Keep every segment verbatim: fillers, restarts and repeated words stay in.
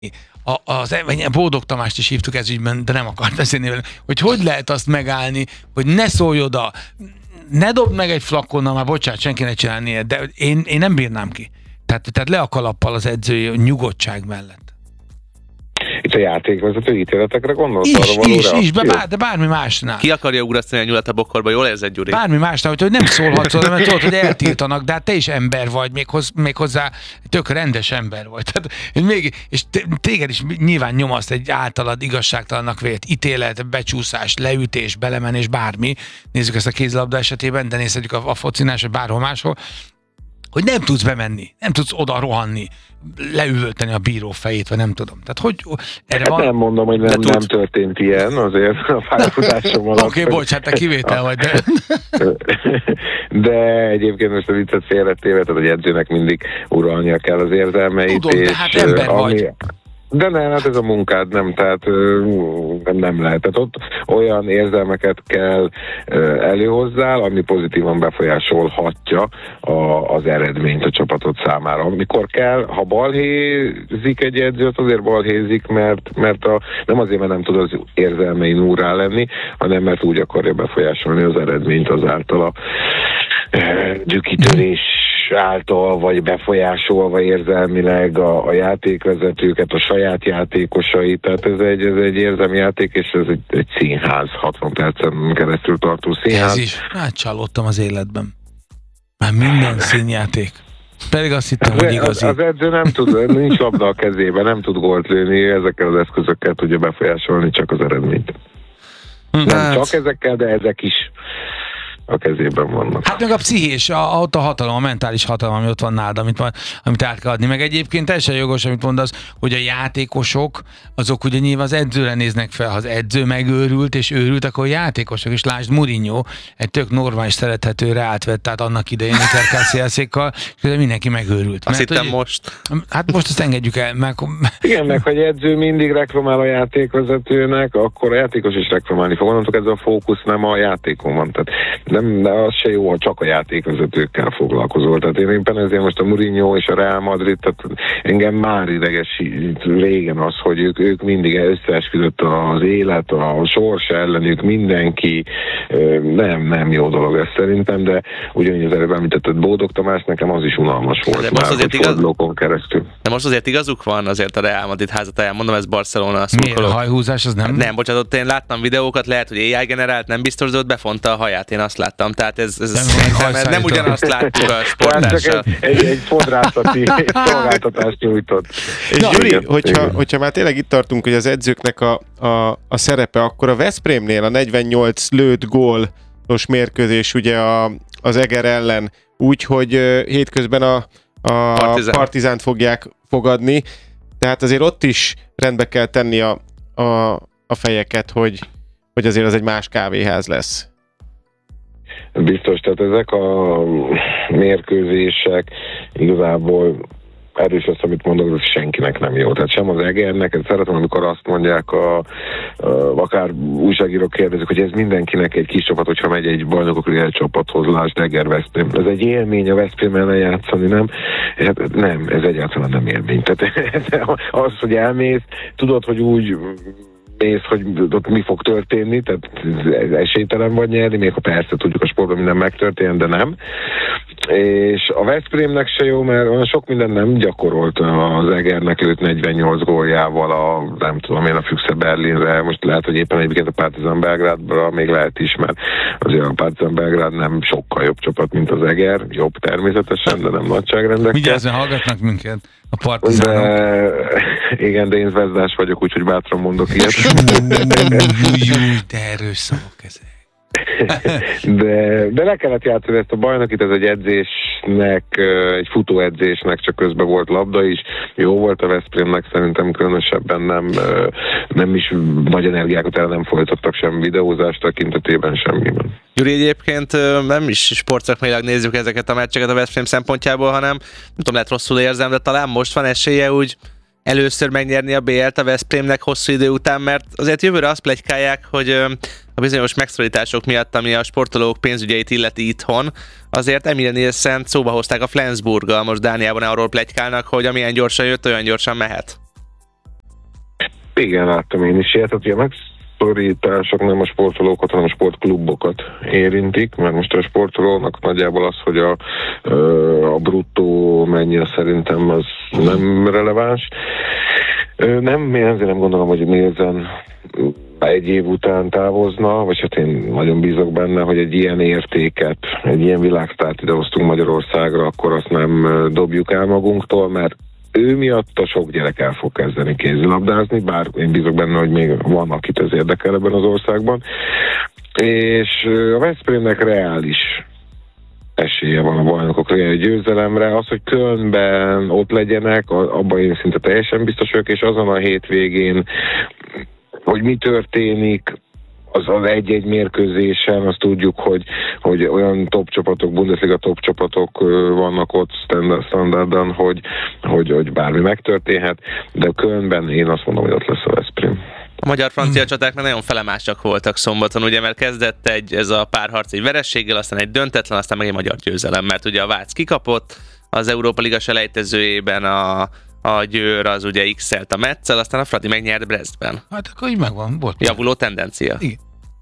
A, az Bódog Tamást is hívtuk ez ügyben, de nem akart beszélni vele, hogy hogy lehet azt megállni, hogy ne szólj oda, ne dobd meg egy flakonnal, már bocsánat, senki ne csinálni ilyet, de én, én nem bírnám ki. Tehát, tehát le a kalappal az edzői nyugodtság mellett. Itt a játékvezető ítéletekre gondolsz? Is, arra való is, is, bár, de bármi másnál. Ki akarja ugrasztani a nyulat a bokorba, jól érzed, Gyuri? Bármi másnál, hogy nem szólhatsz oda, mert tudod, hogy eltiltanak, de hát te is ember vagy, méghozzá, méghozzá tök rendes ember vagy. Tehát, még, és téged is nyilván nyomaszt egy általad igazságtalannak vélt ítélet, becsúszás, leütés, belemenés, bármi. Nézzük ezt a kézilabda esetében, de nézhetjük a, a focinás, vagy bárhol máshol, hogy nem tudsz bemenni, nem tudsz oda rohanni, leüvölteni a bíró fejét, vagy nem tudom. Tehát hogy erre hát van... nem mondom, hogy nem, nem történt ilyen, azért a pályafutásom alatt. Oké, okay, bocs, hát te kivétel vagy, de... de egyébként most a viccet félretéve, tehát a edzőnek mindig uralnia kell az érzelmeit. Tudom, és de hát ember ami... vagy. De nem, hát ez a munkád nem, tehát nem, nem lehet. Tehát ott olyan érzelmeket kell előhozzál, ami pozitívan befolyásolhatja a, az eredményt a csapatot számára. Amikor kell, ha balhézik egy edzőt, azért balhézik, mert, mert a, nem azért, mert nem tud az érzelmein úrrá lenni, hanem mert úgy akarja befolyásolni az eredményt azáltal a gyükitörés által, vagy befolyásolva érzelmileg a, a játékvezetőket, a saját játékosait, tehát ez egy, ez egy érzelmi játék, és ez egy, egy színház, hatvan percen keresztül tartó színház. Ez is, hát csalódtam az életben. Már minden színjáték. Pedig azt hittem, hogy igazi. Az, az edző nem tud, nincs labda a kezében, nem tud gólt lőni, ezekkel az eszközökkel tudja befolyásolni csak az eredményt. Nem hát. Csak ezekkel, de ezek is a kezében vannak. Hát meg a pszichés, a, ott a hatalom, a mentális hatalom, ami ott van nálad, amit, amit át kell adni. Meg egyébként teljesen jogos, amit mondasz, hogy a játékosok, azok ugye nyilván az edzőre néznek fel. Ha az edző megőrült és őrült, akkor a játékosok is. Lásd, Mourinho egy tök normális, szerethető Reált vett, tehát annak idején Iker Casillas-ékkal, és mindenki megőrült. Azt mert, hittem hogy, most. Hát most azt engedjük el. Meg... Igen, meg hogy edző mindig reklamál a játékvezetőnek, akkor a játékos is reklamálni fog. Onnantól ez a fókusz nem a játékon van. Tehát nem, de az se jó, ha csak a játékvezetőkkel foglalkozol. Tehát én éppen ezért most a Mourinho és a Real Madrid, tehát engem már idegesít régen az, hogy ők, ők mindig összeesküdött az élet, a sors ellenük, mindenki. Nem, nem jó dolog ez szerintem, de ugyanígy az előbb említetted Bódog Tamás, nekem az is unalmas volt. De most már, azért igaz... keresztül. De most azért igazuk van azért a Real Madrid házatáján, mondom, ez Barcelona szurkolók. Miért a hajhúzás, az nem? Nem, bocsánat, én láttam videókat, lehet, hogy á i generált, nem biztos, de ott befonta a haját, én azt láttam. Tehát ez, ez, nem, ez nem ugyanazt látjuk a sportással. Egy, egy, egy fodrászati szolgáltatást nyújtott. És Na, Gyuri, igen, hogyha, igen. hogyha már tényleg itt tartunk, hogy az edzőknek a, a, a szerepe, akkor a Veszprémnél a negyvennyolc lőtt gólos mérkőzés ugye a, az Eger ellen úgy, hogy uh, hétközben a, a Partizán. Partizánt fogják fogadni, tehát azért ott is rendbe kell tenni a, a, a fejeket, hogy, hogy azért az egy más kávéház lesz. Biztos, tehát ezek a mérkőzések igazából erős lesz, amit mondok, ez senkinek nem jó. Tehát sem az Egernek, ezt szeretem, amikor azt mondják, a, a, akár újságírók kérdezik, hogy ez mindenkinek egy kis csapat, hogyha megy egy bajnokok ligája csapathoz, lásd Eger Veszprém. Ez egy élmény a Veszprém ellen játszani, nem? Hát nem, ez egyáltalán nem élmény. Tehát az, hogy elmész, tudod, hogy úgy mész, hogy ott mi fog történni, tehát esélytelen vagy nyerni, még ha persze tudjuk a sportban minden megtörténjen, de nem. És a Veszprémnek se jó, mert olyan sok minden nem gyakorolt az Egernek lőtt negyvennyolc góljával a, nem tudom én, a Füchse Berlinre, most lehet, hogy éppen egyébként a Partizan Belgrádra még lehet is, mert azért a Partizan Belgrád nem sokkal jobb csapat, mint az Eger, jobb természetesen, de nem nagyságrendekkel. Vigyázzon, hallgatnak minket a Partizánok. De, igen, de én zvezdás vagyok, úgyhogy bátran mondok ilyet. De erős szavak ezek. De, de le kellett játszani ezt a bajnokit, ez egy edzésnek, egy futóedzésnek, csak közben volt labda is. Jó volt a Veszprémnek, szerintem különösebben nem, nem is nagy energiákat el nem folytattak sem videózás tekintetében, semmiben. Gyuri, egyébként nem is sportszakmailag nézzük ezeket a meccseket a Veszprém szempontjából, hanem nem tudom, lehet rosszul érzem, de talán most van esélye úgy először megnyerni a bé el-t a Veszprémnek hosszú idő után, mert azért jövőre azt pletykálják, hogy a bizonyos megszorítások miatt, ami a sportolók pénzügyeit illeti itthon, azért Emile Nielsen szóba hozták a Flensburggal, most Dániában arról pletykálnak, hogy amilyen gyorsan jött, olyan gyorsan mehet. Igen, láttam én is ilyet. Tehát ugye megszorítások nem a sportolókat, hanem a sportklubokat érintik, mert most a sportolónak nagyjából az, hogy a, a bruttó mennyi, szerintem az nem releváns. Nem, én ezért nem gondolom, hogy nézzen egy év után távozna, vagy hát én nagyon bízok benne, hogy egy ilyen értéket, egy ilyen világsztárt idehoztunk Magyarországra, akkor azt nem dobjuk el magunktól, mert ő miatt a sok gyerek el fog kezdeni kézilabdázni, bár én bízok benne, hogy még van, akit ez érdekel ebben az országban. És a Veszprémnek reális esélye van a bajnokok győzelemre. Az, hogy Kölnben ott legyenek, abban én szinte teljesen biztos vagyok, és azon a hétvégén, hogy mi történik, az az egy-egy mérkőzésen, azt tudjuk, hogy, hogy olyan top csapatok, Bundesliga top csapatok vannak ott standardon, hogy, hogy, hogy bármi megtörténhet, de Kölnben én azt mondom, hogy ott lesz a Veszprém. A magyar-francia csaták már nagyon felemásak voltak szombaton, ugye, mert kezdett egy, ez a párharc egy verességgel, aztán egy döntetlen, aztán meg egy magyar győzelem, mert ugye a Vác kikapott, az Európa Liga selejtezőjében a a Győr az ugye x-elt a Metzel, aztán a Fradi megnyert Brestben. Hát akkor így megvan, volt. Javuló tendencia. Igen.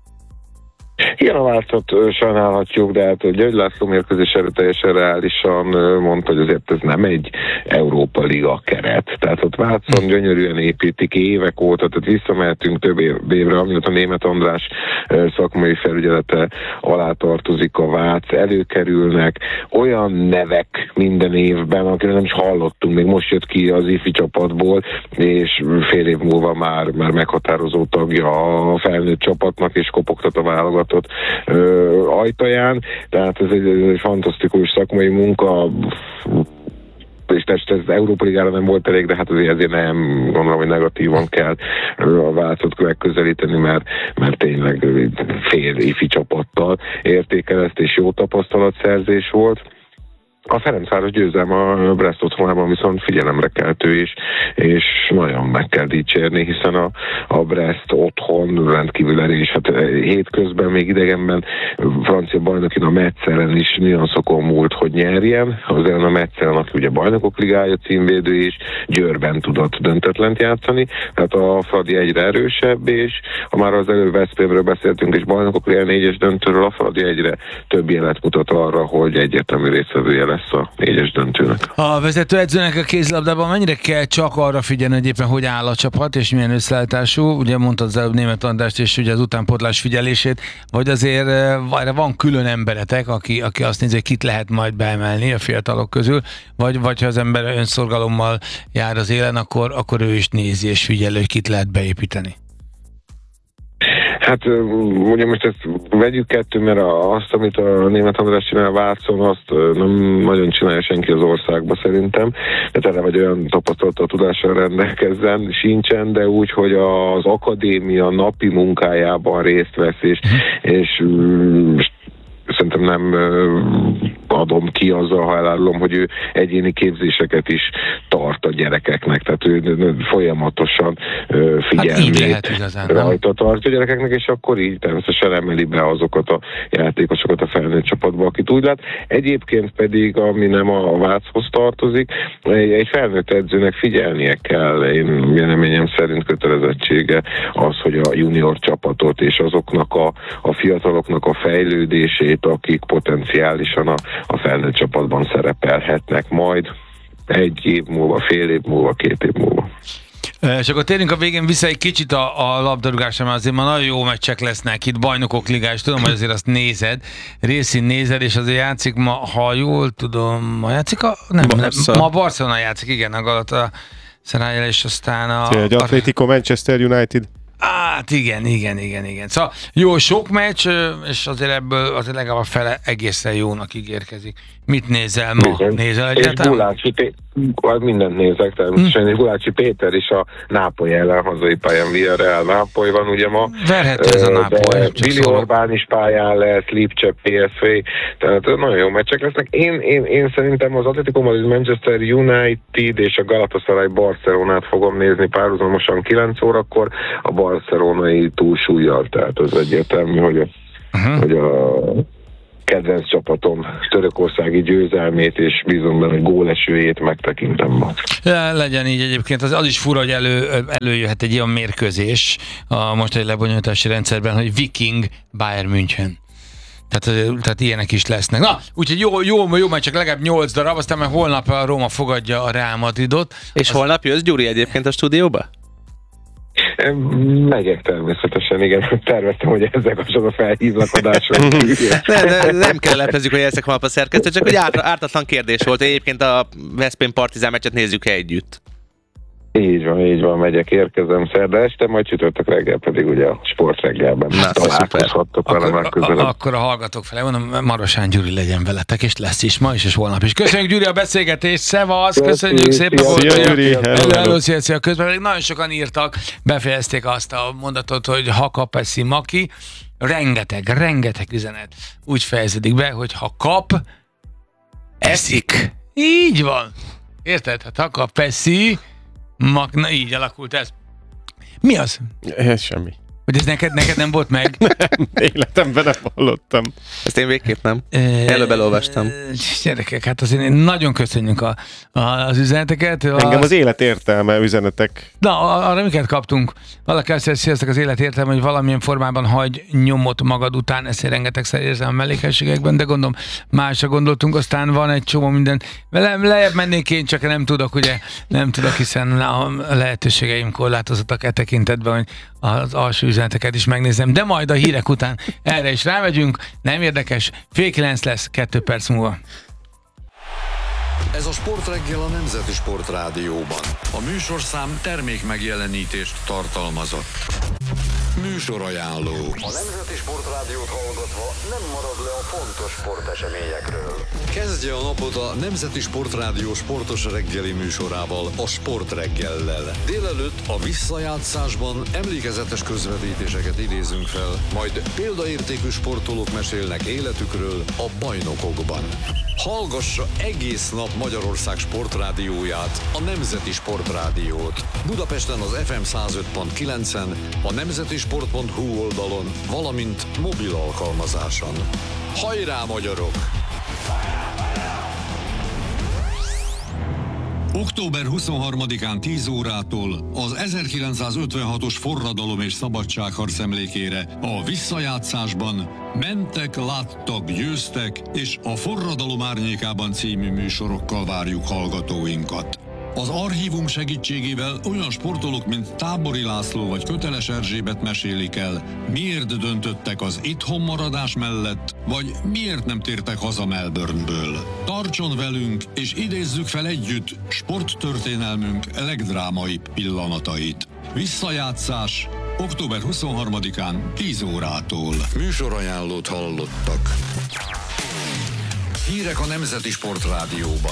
Igen, a Vácot sajnálhatjuk, de hát György László mérkőzés előtt teljesen reálisan mondta, hogy azért ez nem egy Európa Liga keret. Tehát ott Vácon gyönyörűen építik évek óta, tehát visszamehetünk több évre, amióta Németh András szakmai felügyelete alá tartozik a Vác, előkerülnek olyan nevek minden évben, akire nem is hallottunk, még most jött ki az ifi csapatból, és fél év múlva már, már meghatározó tagja a felnőtt csapatnak, és kopogtat a válogatott Ö, ajtaján, tehát ez egy, ez egy fantasztikus szakmai munka, és ez, ez Európa Ligára nem volt elég, de hát azért, ezért nem gondolom, hogy negatívan kell a Vácot megközelíteni, mert, mert tényleg fél ifi csapattal értékel ezt, és jó tapasztalatszerzés volt. A Ferencváros győzelme a Brest otthonában viszont figyelemre keltő is, és nagyon meg kell dicsérni, hiszen a, a Brest otthon rendkívül erős. Hát hétközben még idegenben francia bajnokin a Metzelen is nagyon szokon múlt, hogy nyerjen. Azért a Metzelen, aki ugye bajnokok ligája címvédő is, Győrben tudott döntetlent játszani, tehát a Fradi egyre erősebb, és ha már az előbb Veszprémről beszéltünk, és bajnokok ligája négyes döntőről, a Fradi egyre több jelet mutat arra, hogy egyértelmű résztvevője lesz a négyes döntőnek. A vezetőedzőnek a kézilabdában mennyire kell csak arra figyelni, hogy éppen hogy áll a csapat, és milyen összeállítású? Ugye mondtad az előbb Németh Andrást, és ugye az utánpótlás figyelését, vagy azért van külön emberetek, aki, aki azt nézi, hogy kit lehet majd beemelni a fiatalok közül, vagy, vagy ha az ember önszorgalommal jár az élen, akkor, akkor ő is nézi és figyelő, hogy kit lehet beépíteni. Hát ugye most ezt vegyük kettő, mert azt, amit a Németh András csinál Vácon, azt nem nagyon csinálja senki az országban szerintem. Tehát erre vagy olyan tapasztalattal, tudással rendelkezzen, sincsen, de úgy, hogy az akadémia napi munkájában részt vesz, és, és szerintem nem adom ki azzal, ha elárulom, hogy ő egyéni képzéseket is tart a gyerekeknek, tehát ő folyamatosan figyelmét hát rajta tartja a gyerekeknek, és akkor így természetesen emeli be azokat a játékosokat a felnőtt csapatba, akit úgy lát. Egyébként pedig, ami nem a Váchoz tartozik, egy felnőtt edzőnek figyelnie kell, én véleményem szerint kötelezettsége az, hogy a junior csapatot és azoknak a, a fiataloknak a fejlődését, akik potenciálisan a, a felnőtt csapatban szerepelhetnek majd egy év múlva, fél év múlva, két év múlva. És akkor térjünk a végén vissza egy kicsit a, a labdarúgásra, mert azért ma nagyon jó meccsek lesznek itt, bajnokok liga, és tudom, hogy azért azt nézed, részint nézed, és azért játszik ma, ha jól tudom, ma játszik a... Nem, nem ma a Barcelona játszik, igen, a Galatasaray, és aztán a... Egy Atletico Manchester United. Hát igen, igen, igen, igen. Szóval jó, sok meccs, és azért ebből azért legalább a fele egészen jónak ígérkezik. Mit nézel ma? Igen. Nézel egyáltalán? És Gulácsi Péter, mindent nézek természetesen, hmm. és Gulácsi Péter is a Nápoly ellen hazai pályán, Villarreal Nápoly van ugye ma. Verhető ez a Nápoly. Vili Orbán is pályán lesz, Lipcse, pé es vé, tehát nagyon jó meccsek lesznek. Én, én, én szerintem az Atletico Madrid, Manchester United és a Galatasaray Barcelonát fogom nézni párhuzamosan kilenc órakor, a barcelonai túlsúlyjal, tehát az egyértelmű, hogy a, uh-huh. hogy a kedvenc csapatom törökországi győzelmét, és bízom benne, hogy gólesőjét megtekintem ma. Le, legyen így egyébként, az, az is fura, hogy elő, előjöhet egy ilyen mérkőzés a most egy lebonyolítási rendszerben, hogy Viking Bayern München. Tehát, tehát ilyenek is lesznek. Na, úgyhogy jó, jó, jó, majd csak legalább nyolc darab, aztán már holnap a Róma fogadja a Real Madridot. És az... holnap jössz, Gyuri, egyébként a stúdióba? Megyek természetesen, igen. Terveztem, hogy ezzel kapcsolatban felhívlak adásra. ne, ne, nem kell leplezzük, hogy ezek holnap a szerkesztő, csak hogy árt, ártatlan kérdés volt. Egyébként a Veszprém Partizán meccset nézzük együtt. Így van, így van, megyek, érkezem szerda este, majd csütörtök reggel pedig ugye a sportreggelben találkozhattok velem legközelebb. Akkor a hallgatók felé mondom, Marosán Gyuri legyen veletek, és lesz is ma is, és holnap is. Köszönjük, Gyuri, a beszélgetést, szevasz, köszönjük szépen. Szia, Gyuri, hello, szia, szia. Közben pedig nagyon sokan írtak, befejezték azt a mondatot, hogy ha kap, eszi maki. Rengeteg, rengeteg üzenet úgy fejeződik be, hogy ha kap, eszik. Így van. Érted? Hát ha kap, eszi, Mag, na így alakult ez. Mi az? Ez semmi. Hogy ez neked, neked nem volt meg? Nem, életemben nem hallottam. Ezt én végképp nem. Előbb elolvastam. Gyerekek, hát azért én nagyon köszönjük a, a, az üzeneteket. Engem az élet értelme üzenetek. Na, arra miket kaptunk? Valaki azt mondja, sziasztok, az élet értelme, hogy valamilyen formában hagy nyomot magad után, ezt rengetegszer érzem a mellékességekben, de gondolom másra gondoltunk, aztán van egy csomó minden. Le, lejjebb mennék én, csak nem tudok, ugye, nem tudok, hiszen a lehetőségeim korlátozottak e tekintetben, hogy az alsó üzeneteket is megnézem, de majd a hírek után erre is rámegyünk, nem érdekes, fél kilenc lesz, kettő perc múlva. Ez a Sportreggel a Nemzeti Sport Rádióban. A műsorszám termék megjelenítést tartalmazott. Műsorajánló. A Nemzeti Sport Rádiót hallgatva nem marad le a fontos sporteseményekről. Kezdje a napot a Nemzeti Sport Rádió sportos reggeli műsorával, a Sportreggellel. Délelőtt a visszajátszásban emlékezetes közvetítéseket idézünk fel, majd példaértékű sportolók mesélnek életükről a bajnokokban. Hallgassa egész nap Magyarország sportrádióját, a Nemzeti Sport Rádiót. Budapesten az ef em száz öt pont kilencen, a nemzetisport pont hu oldalon, valamint mobil alkalmazáson. Hajrá, magyarok! október huszonharmadikán tíz órától az ezerkilencszázötvenhatos forradalom és szabadságharc emlékére a visszajátszásban Mentek, láttak, győztek, és a Forradalom árnyékában című műsorokkal várjuk hallgatóinkat. Az archívum segítségével olyan sportolók, mint Tábori László vagy Köteles Erzsébet mesélik el, miért döntöttek az itthon maradás mellett, vagy miért nem tértek haza Melbourneből. Tartson velünk, és idézzük fel együtt sporttörténelmünk legdrámaibb pillanatait. Visszajátszás október huszonharmadikán tíz órától. Műsorajánlót hallottak. Hírek a Nemzeti Sport Rádióban.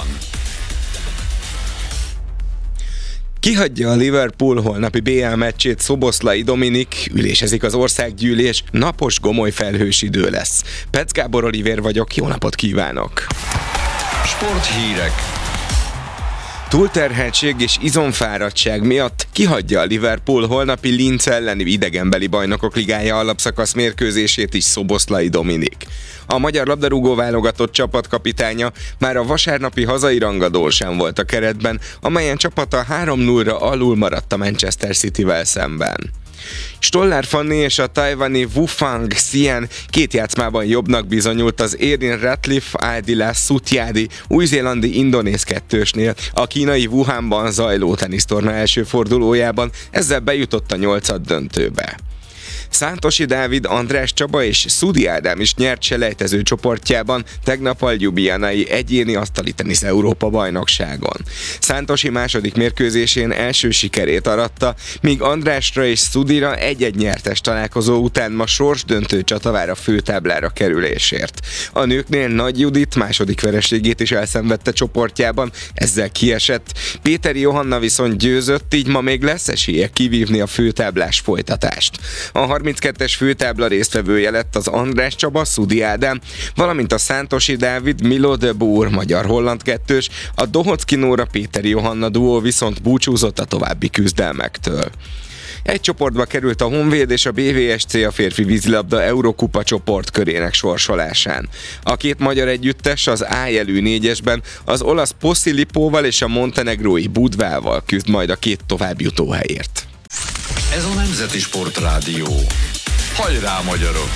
Kihagyja a Liverpool holnapi bé el meccsét Szoboszlai Dominik, ülésezik az országgyűlés, napos, gomoly felhős idő lesz. Petsz Gábor Olivér vagyok, jó napot kívánok! Sporthírek. Túlterheltség és izomfáradtság miatt kihagyja a Liverpool holnapi Linz elleni idegenbeli bajnokok ligája alapszakasz mérkőzését is Szoboszlai Dominik. A magyar labdarúgó válogatott csapatkapitánya már a vasárnapi hazai rangadón sem volt a keretben, amelyen csapata három nullra alul maradt a Manchester Cityvel szemben. Stollár Fanni és a tajvani Wu Fang Xian két játszmában jobbnak bizonyult az Erin Ratcliffe Adila Sutjadi új-zélandi indonéz kettősnél a kínai Wuhanban zajló tenisztorna első fordulójában, ezzel bejutott a nyolcad döntőbe. Szántosi Dávid, András Csaba és Szudi Ádám is nyert selejtező csoportjában tegnap a ljubljanai egyéni asztali tenisz Európa bajnokságon. Szántosi második mérkőzésén első sikerét aratta, míg Andrásra és Szudira egy-egy nyertes találkozó után ma sorsdöntő csata vár a főtáblára kerülésért. A nőknél Nagy Judit második vereségét is elszenvedte csoportjában, ezzel kiesett. Péteri Johanna viszont győzött, így ma még lesz esélye kivívni a főtáblás folytatást. A harminckettes főtábla résztvevője lett az András Csaba, Szudi Ádám, valamint a Szántosi Dávid, Milo de Boer magyar-holland kettős, a Dohocki Nóra Péteri Johanna duó viszont búcsúzott a további küzdelmektől. Egy csoportba került a Honvéd és a bé vé es cé a férfi vízilabda Eurokupa csoportkörének sorsolásán. A két magyar együttes az A jelű négyesben az olasz Posilipóval és a montenegrói Budvával küzd majd a két továbbjutó helyért. Ez a Nemzeti Sportrádió. Hajrá, magyarok!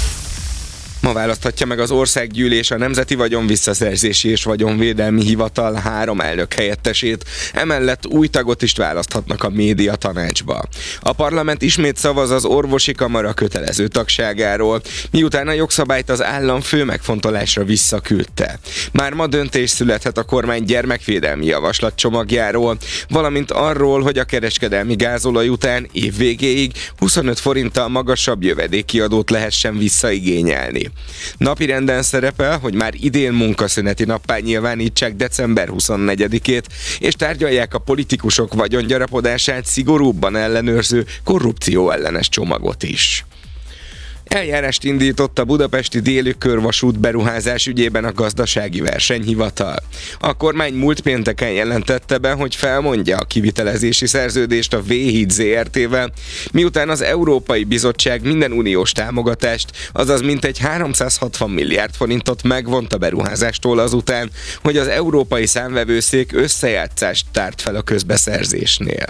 Ma választhatja meg az Országgyűlés a Nemzeti Vagyonvisszaszerzési és Vagyonvédelmi Hivatal három elnök helyettesét, emellett új tagot is választhatnak a média tanácsba. A parlament ismét szavaz az orvosi kamara kötelező tagságáról, miután a jogszabályt az állam fő megfontolásra visszaküldte. Már ma döntés születhet a kormány gyermekvédelmi javaslatcsomagjáról, valamint arról, hogy a kereskedelmi gázolaj után év végéig huszonöt forinttal magasabb jövedéki adót lehessen visszaigényelni. Napirenden szerepel, hogy már idén munkaszüneti nappá nyilvánítsák december huszonnegyedikét, és tárgyalják a politikusok vagyongyarapodását szigorúbban ellenőrző korrupció ellenes csomagot is. Eljárást indított a budapesti déli körvasút beruházás ügyében a gazdasági versenyhivatal. A kormány múlt pénteken jelentette be, hogy felmondja a kivitelezési szerződést a V-híd zé er té-vel, miután az Európai Bizottság minden uniós támogatást, azaz mintegy háromszázhatvan milliárd forintot megvont a beruházástól azután, hogy az Európai Számvevőszék összejátszást tárt fel a közbeszerzésnél.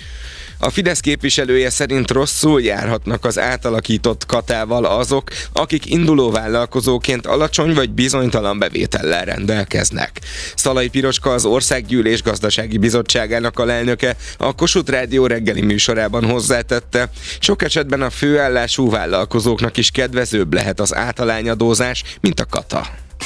A Fidesz képviselője szerint rosszul járhatnak az átalakított katával azok, akik induló vállalkozóként alacsony vagy bizonytalan bevétellel rendelkeznek. Szalai Piroska, az Országgyűlés Gazdasági Bizottságának alelnöke a Kossuth Rádió reggeli műsorában hozzátette, sok esetben a főállású vállalkozóknak is kedvezőbb lehet az általányadózás, mint a kata.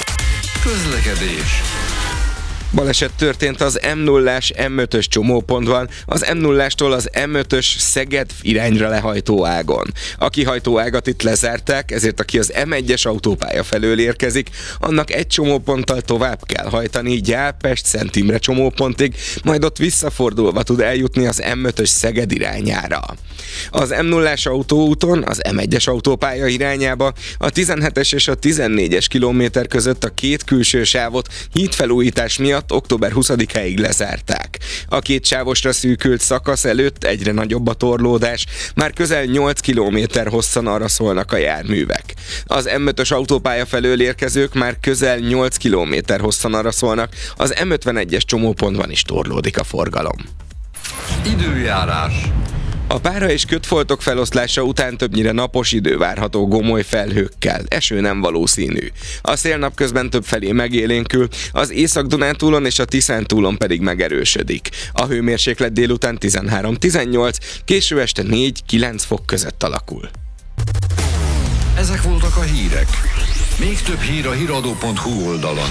Közlekedés. Baleset történt az em nullás em ötös csomópontban, az em nullástól az em ötös Szeged irányra lehajtó ágon. A kihajtó ágat itt lezárták, ezért aki az em egyes autópálya felől érkezik, annak egy csomóponttal tovább kell hajtani Gyálpest-Szent Imre csomópontig, majd ott visszafordulva tud eljutni az em ötös Szeged irányára. Az em nullás autóúton, az em egyes autópálya irányába a tizenhetes és a tizennégyes kilométer között a két külső sávot hídfelújítás miatt október huszadikáig lezárták. A két sávosra szűkült szakasz előtt egyre nagyobb a torlódás, már közel nyolc kilométer hosszan arra szólnak a járművek. Az em ötös autópálya felől érkezők már közel nyolc kilométer hosszan arra szólnak, az em ötvenegyes csomópontban is torlódik a forgalom. Időjárás. A pára és kötfoltok feloszlása után többnyire napos idő várható gomoly felhőkkel, eső nem valószínű. A szél napközben többfelé megélénkül, az Észak-Dunántúlon és a Tiszántúlon pedig megerősödik. A hőmérséklet délután tizenhárom-tizennyolc, késő este négy-kilenc fok között alakul. Ezek voltak a hírek. Még több hír a híradó pont hu oldalon.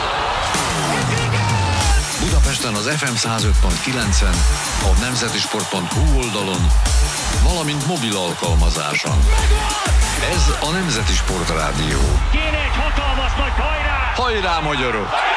Budapesten az ef em száz öt pont kilencen, a nemzetisport pont hu oldalon, valamint mobil alkalmazáson. Ez a Nemzeti Sportrádió. Kéne egy hatalmas nagy hajrá! Hajrá, magyarok!